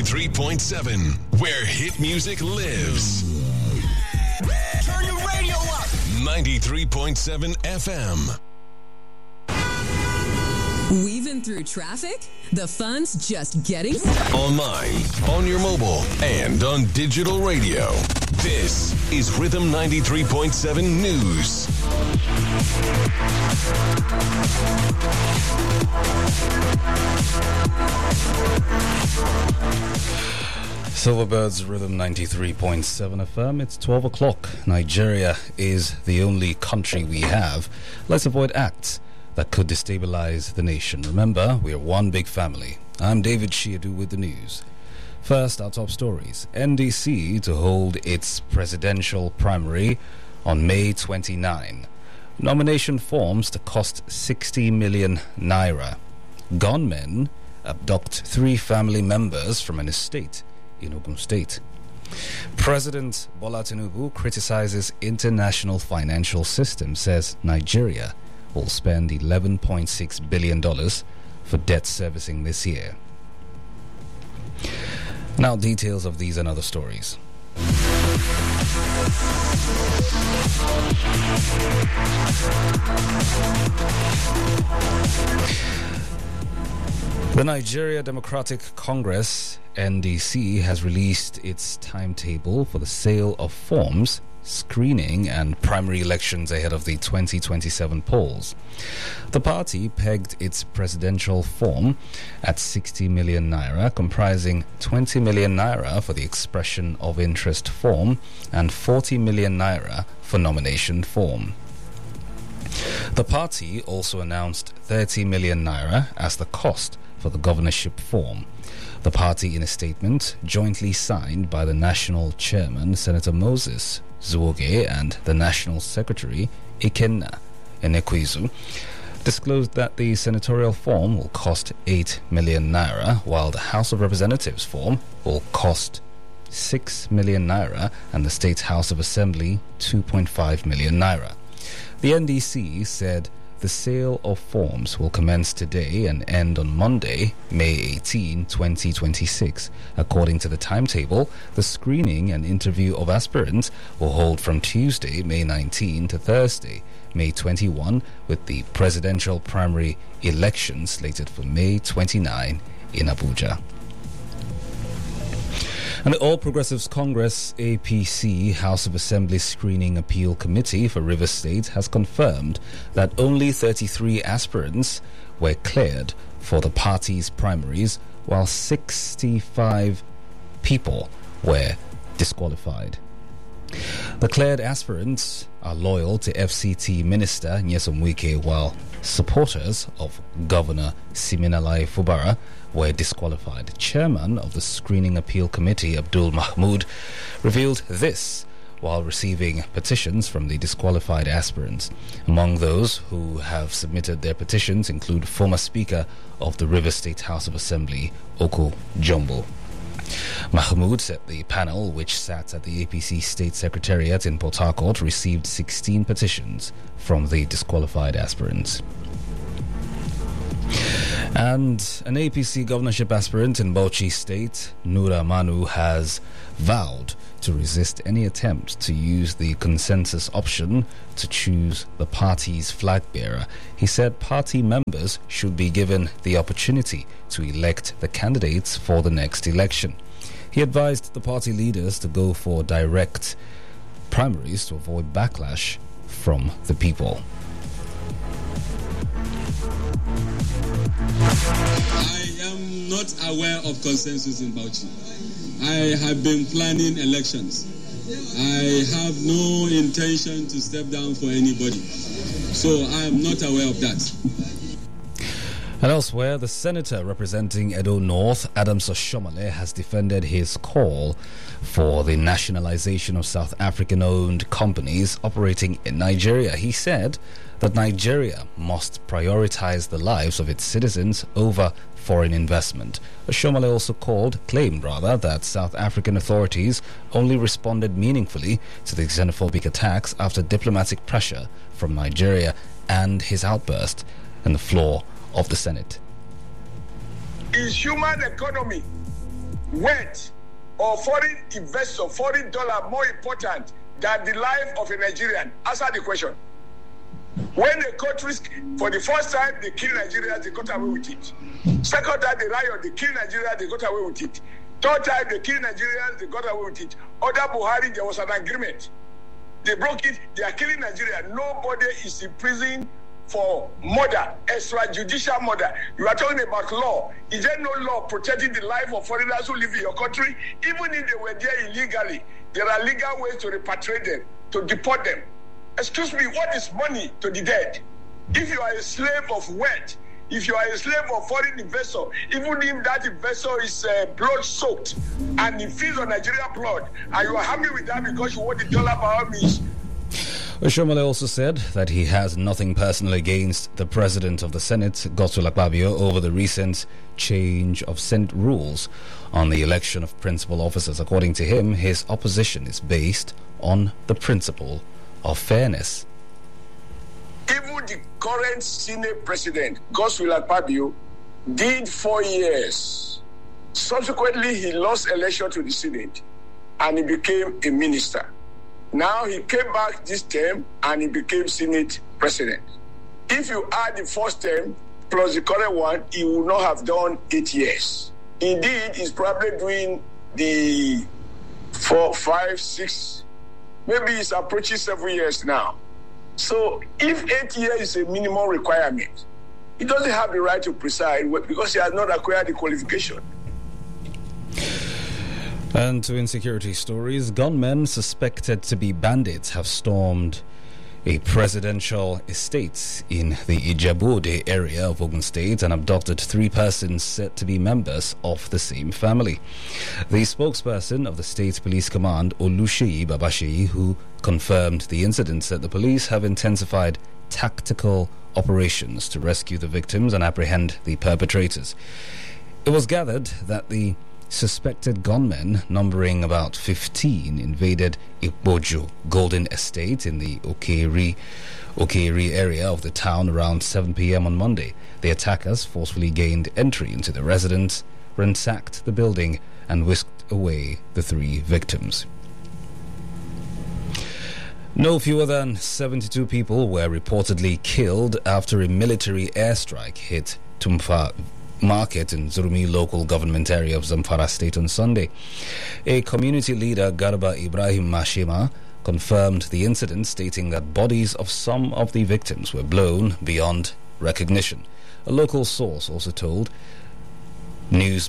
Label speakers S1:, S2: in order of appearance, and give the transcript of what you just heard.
S1: 93.7, where hit music lives.
S2: Turn the radio up.
S1: 93.7 FM.
S3: Weaving through traffic? The fun's just getting
S1: Online, on your mobile, and on digital radio. This is Rhythm 93.7 News.
S4: Silverbird's Rhythm 93.7 FM. It's 12 o'clock. Nigeria is the only country we have. Let's avoid acts that could destabilize the nation. Remember, we are one big family. I'm David Shiadu with the news. First, our top stories. NDC to hold its presidential primary on May 29. Nomination forms to cost 60 million naira. Gunmen abduct 3 family members from an estate in Ogun State. President Bola Tinubu criticizes international financial system, says Nigeria will spend $11.6 billion for debt servicing this year. Now, details of these and other stories. The Nigeria Democratic Congress, NDC, has released its timetable for the sale of forms, screening and primary elections ahead of the 2027 polls. The party pegged its presidential form at 60 million naira, comprising 20 million naira for the expression of interest form and 40 million naira for nomination form. The party also announced 30 million naira as the cost for the governorship form. The party, in a statement jointly signed by the national chairman, Senator Moses Zuoge, and the national secretary, Ikenna Enekwizu, disclosed that the senatorial form will cost 8 million naira, while the House of Representatives form will cost 6 million naira and the State House of Assembly 2.5 million naira. The NDC said the sale of forms will commence today and end on Monday, May 18, 2026. According to the timetable, the screening and interview of aspirants will hold from Tuesday, May 19 to Thursday, May 21, with the presidential primary election slated for May 29 in Abuja. And the All Progressives Congress APC House of Assembly Screening Appeal Committee for Rivers State has confirmed that only 33 aspirants were cleared for the party's primaries, while 65 people were disqualified. The cleared aspirants are loyal to FCT Minister Nyesom Wike, while supporters of Governor Siminalayi Fubara were disqualified. Chairman of the Screening Appeal Committee, Abdul Mahmood, revealed this while receiving petitions from the disqualified aspirants. Among those who have submitted their petitions include former Speaker of the Rivers State House of Assembly, Oko Jumbo. Mahmood said the panel, which sat at the APC State Secretariat in Port Harcourt, received 16 petitions from the disqualified aspirants. And an APC governorship aspirant in Bauchi State, Nura Manu, has vowed to resist any attempt to use the consensus option to choose the party's flag bearer. He said party members should be given the opportunity to elect the candidates for the next election. He advised the party leaders to go for direct primaries to avoid backlash from the people.
S5: I am not aware of consensus in Bauchi. I have been planning elections. I have no intention to step down for anybody. So I am not aware of that.
S4: And elsewhere, the senator representing Edo North, Adams Oshomale, has defended his call for the nationalization of South African-owned companies operating in Nigeria. He said that Nigeria must prioritize the lives of its citizens over foreign investment. Oshomale also claimed that South African authorities only responded meaningfully to the xenophobic attacks after diplomatic pressure from Nigeria, and his outburst on the floor of the Senate.
S6: Is human economy wealth or foreign investor, foreign dollar more important than the life of a Nigerian? Answer the question. When a country, for the first time, they kill Nigeria, they got away with it. Second time, they riot, they kill Nigeria, they got away with it. Third time, they kill Nigerians, they got away with it. Under Buhari, there was an agreement. They broke it, they are killing Nigeria. Nobody is in prison for murder, extrajudicial murder. You are talking about law. Is there no law protecting the life of foreigners who live in your country? Even if they were there illegally, there are legal ways to repatriate them, to deport them. Excuse me, what is money to the dead? If you are a slave of wealth, if you are a slave of foreign investor, even if that investor is blood-soaked and he feeds on Nigerian blood, and you are happy with that because you want the dollar by all means.
S4: Oshomole also said that he has nothing personal against the President of the Senate, Godswill Akpabio, over the recent change of Senate rules on the election of principal officers. According to him, his opposition is based on the principle of fairness.
S6: Even the current Senate President, Godswill Akpabio, did 4 years. Subsequently, he lost election to the Senate and he became a minister. Now he came back this term and he became Senate President. If you add the first term plus the current one, he would not have done 8 years. Indeed, he's probably doing the 4, 5, 6, maybe he's approaching 7 years now. So if 8 years is a minimum requirement, he doesn't have the right to preside because he has not acquired the qualification.
S4: And to insecurity stories, gunmen suspected to be bandits have stormed a presidential estate in the Ijebu-Ode area of Ogun State and abducted 3 persons said to be members of the same family. The spokesperson of the State Police Command, Oluseyi Babasheyi, who confirmed the incident, said the police have intensified tactical operations to rescue the victims and apprehend the perpetrators. It was gathered that the suspected gunmen, numbering about 15, invaded Ikbojo Golden Estate in the Okeri area of the town around 7 p.m. on Monday. The attackers forcefully gained entry into the residence, ransacked the building, and whisked away the 3 victims. No fewer than 72 people were reportedly killed after a military airstrike hit Tumfa Market in Zurmi local government area of Zamfara State on Sunday. A community leader, Garba Ibrahim Mashima, confirmed the incident, stating that bodies of some of the victims were blown beyond recognition. A local source also told news